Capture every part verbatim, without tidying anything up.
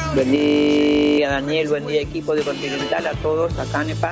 Buen día, Daniel, buen día, equipo de Continental, a todos, a Canepa.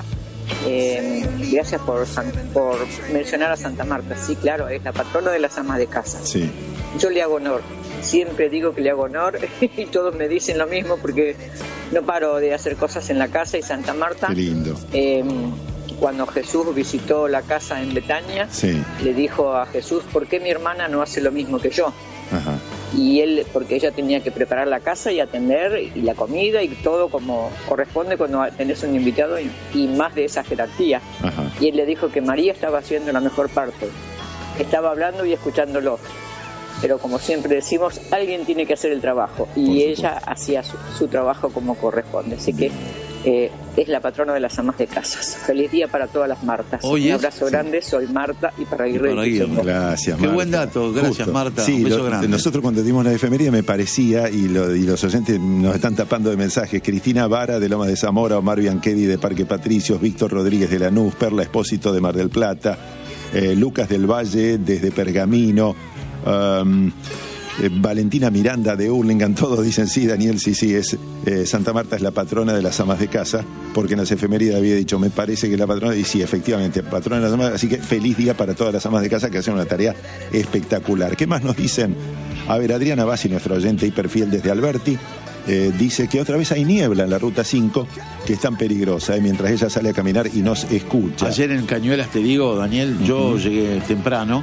Eh, gracias por, por mencionar a Santa Marta. Sí, claro, es la patrona de las amas de casa. Sí. Yo le hago honor, siempre digo que le hago honor y todos me dicen lo mismo porque no paro de hacer cosas en la casa. Y Santa Marta, qué lindo. Eh, cuando Jesús visitó la casa en Betania, sí. le dijo a Jesús, ¿por qué mi hermana no hace lo mismo que yo? Ajá. Y él, porque ella tenía que preparar la casa y atender y la comida y todo como corresponde cuando tenés un invitado y, y más de esa jerarquía. Ajá. Y él le dijo que María estaba haciendo la mejor parte, estaba hablando y escuchándolo. Pero como siempre decimos, alguien tiene que hacer el trabajo y ella hacía su, su trabajo como corresponde. Así que eh, es la patrona de las amas de casas. Feliz día para todas las Martas. Oye, un abrazo sí. grande, soy Marta y para ir Gracias, Marta. Qué buen dato, gracias Justo. Marta. Sí, un beso lo, grande. Nosotros cuando dimos la efeméride me parecía, y, lo, y los oyentes nos están tapando de mensajes, Cristina Vara de Loma de Zamora, Omar Bianchetti de Parque Patricios, Víctor Rodríguez de Lanús, Perla Espósito de Mar del Plata, eh, Lucas del Valle desde Pergamino, um, Eh, Valentina Miranda de Hurlingham, todos dicen sí, Daniel, sí, sí, es eh, Santa Marta es la patrona de las amas de casa, porque en las efemérides había dicho, me parece que es la patrona, y sí, efectivamente, patrona de las amas, así que feliz día para todas las amas de casa que hacen una tarea espectacular. ¿Qué más nos dicen? A ver, Adriana Bassi, nuestra oyente hiperfiel desde Alberti, eh, dice que otra vez hay niebla en la ruta cinco, que es tan peligrosa, eh, mientras ella sale a caminar y nos escucha. Ayer en Cañuelas, te digo, Daniel, yo uh-huh. llegué temprano.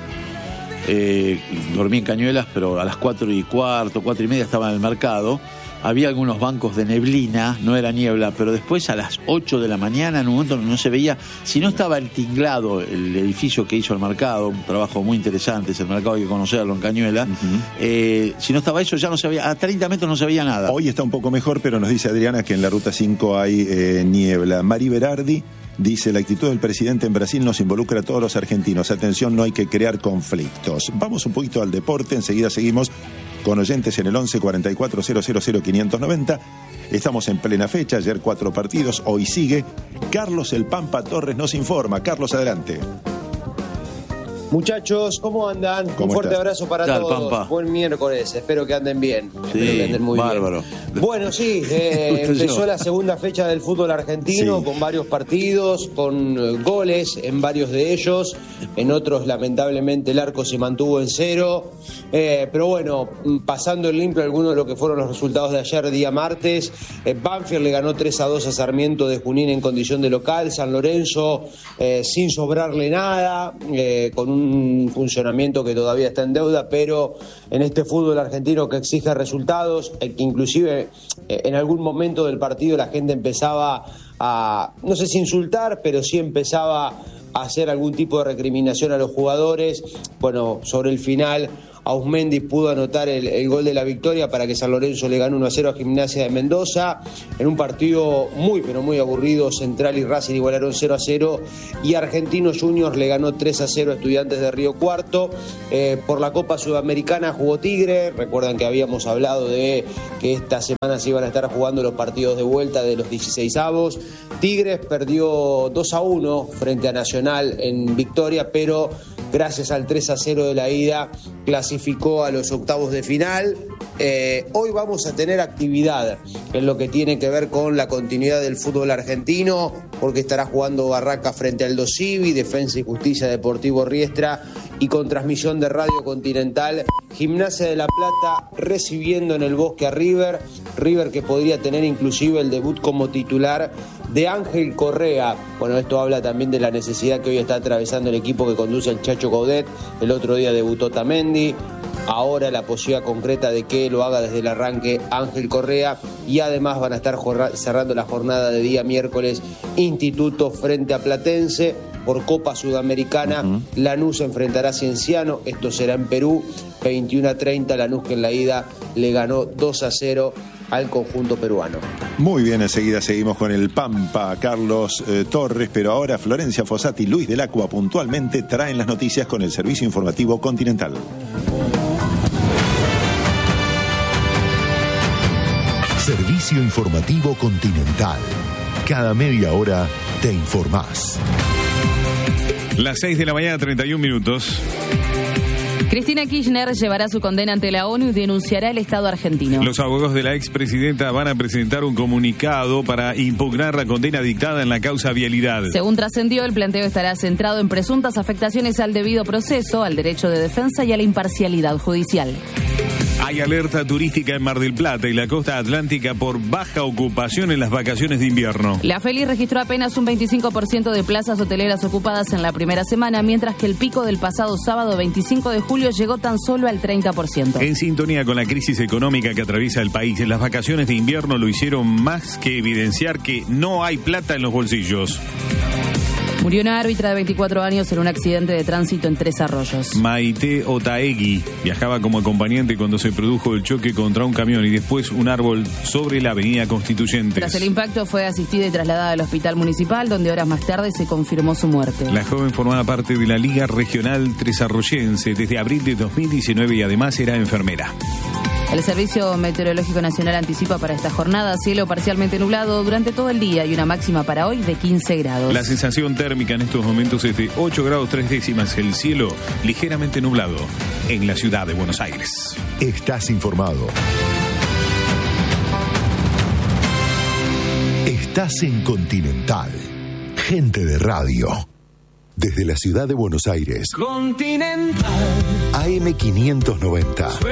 Eh, dormí en Cañuelas, pero a las cuatro y cuarto, cuatro y media estaba en el mercado. Había algunos bancos de neblina, no era niebla, pero después a las ocho de la mañana, en un momento no se veía, si no estaba el tinglado, el edificio que hizo el mercado, un trabajo muy interesante, es el mercado, hay que conocerlo en Cañuelas, uh-huh. eh, si no estaba eso ya no se veía, a treinta metros no se veía nada. Hoy está un poco mejor, pero nos dice Adriana que en la ruta cinco hay eh, niebla. Mari Berardi dice, la actitud del presidente en Brasil nos involucra a todos los argentinos. Atención, no hay que crear conflictos. Vamos un poquito al deporte, enseguida seguimos con oyentes en el once cuarenta y cuatro cero cero cero quinientos noventa. Estamos en plena fecha, ayer cuatro partidos, hoy sigue. Carlos El Pampa Torres nos informa. Carlos, adelante. Muchachos, ¿cómo andan? ¿Cómo Un fuerte estás? abrazo para Dale, todos. Pampa. Buen miércoles, espero que anden bien. Sí, espero que anden muy bárbaro. bien. Bueno, sí, eh, empezó la segunda fecha del fútbol argentino Sí. con varios partidos, con eh, goles en varios de ellos. En otros, lamentablemente, el arco se mantuvo en cero. Eh, pero bueno, pasando en limpio algunos de lo que fueron los resultados de ayer, día martes. Eh, Banfield le ganó tres a dos a Sarmiento de Junín en condición de local. San Lorenzo, eh, sin sobrarle nada, eh, con un un funcionamiento que todavía está en deuda, pero en este fútbol argentino que exige resultados, eh, que inclusive eh, en algún momento del partido la gente empezaba a, no sé si insultar, pero sí empezaba a hacer algún tipo de recriminación a los jugadores. Bueno, sobre el final Ausmendi pudo anotar el, el gol de la victoria para que San Lorenzo le ganó uno a cero a Gimnasia de Mendoza, en un partido muy pero muy aburrido. Central y Racing igualaron cero a cero y Argentinos Juniors le ganó tres a cero a Estudiantes de Río Cuarto. Eh, por la Copa Sudamericana jugó Tigre, recuerdan que habíamos hablado de que esta semana se iban a estar jugando los partidos de vuelta de los dieciseisavos. Tigres perdió dos a uno frente a Nacional en victoria, pero gracias al tres a cero de la ida clasificó a los octavos de final. Eh, hoy vamos a tener actividad en lo que tiene que ver con la continuidad del fútbol argentino, porque estará jugando Barraca frente al Dosivi, Defensa y Justicia Deportivo Riestra, y con transmisión de Radio Continental, Gimnasia de La Plata recibiendo en el Bosque a River, River que podría tener inclusive el debut como titular de Ángel Correa. Bueno, esto habla también de la necesidad que hoy está atravesando el equipo que conduce el Chacho Coudet. El otro día debutó Tamendi, ahora la posibilidad concreta de que lo haga desde el arranque Ángel Correa, y además van a estar cerrando la jornada de día miércoles Instituto frente a Platense. Por Copa Sudamericana, uh-huh. Lanús enfrentará a Cienciano, esto será en Perú, veintiuno a treinta, Lanús que en la ida le ganó dos a cero al conjunto peruano. Muy bien, enseguida seguimos con el Pampa, Carlos eh, Torres, pero ahora Florencia Fossati y Luis del Acua puntualmente traen las noticias con el servicio informativo Continental. Servicio informativo Continental. Cada media hora te informás. Las seis de la mañana, treinta y un minutos. Cristina Kirchner llevará su condena ante la ONU y denunciará el Estado argentino. Los abogados de la expresidenta van a presentar un comunicado para impugnar la condena dictada en la causa vialidad. Según trascendió, el planteo estará centrado en presuntas afectaciones al debido proceso, al derecho de defensa y a la imparcialidad judicial. Hay alerta turística en Mar del Plata y la costa atlántica por baja ocupación en las vacaciones de invierno. La Feli registró apenas un veinticinco por ciento de plazas hoteleras ocupadas en la primera semana, mientras que el pico del pasado sábado veinticinco de julio llegó tan solo al treinta por ciento. En sintonía con la crisis económica que atraviesa el país, las vacaciones de invierno lo hicieron más que evidenciar que no hay plata en los bolsillos. Murió una árbitra de veinticuatro años en un accidente de tránsito en Tres Arroyos. Maite Otaegui viajaba como acompañante cuando se produjo el choque contra un camión y después un árbol sobre la avenida Constituyentes. Tras el impacto fue asistida y trasladada al hospital municipal, donde horas más tarde se confirmó su muerte. La joven formaba parte de la Liga Regional Tresarroyense desde abril de dos mil diecinueve y además era enfermera. El Servicio Meteorológico Nacional anticipa para esta jornada cielo parcialmente nublado durante todo el día y una máxima para hoy de quince grados. La sensación térmica en estos momentos es de ocho grados tres décimas. El cielo ligeramente nublado en la ciudad de Buenos Aires. Estás informado. Estás en Continental. Gente de radio. Desde la ciudad de Buenos Aires. Continental. A M quinientos noventa.